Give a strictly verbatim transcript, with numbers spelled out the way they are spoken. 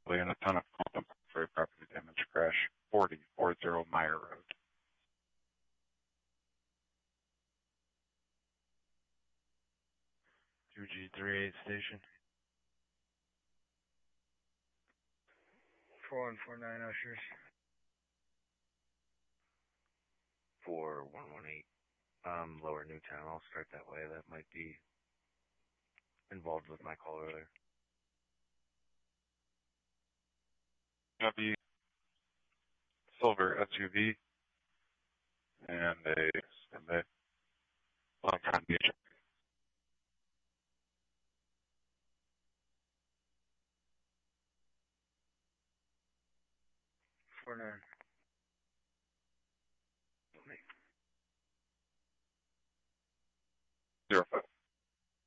In a ton of compensatory property damage crash, forty forty Meyer Road. two G three eight station. four one four nine Ushers. four one one eight. Um, Lower Newtown. I'll start that way. That might be involved with my call earlier. W silver S U V and a and a long time agent. four nine. Zero five.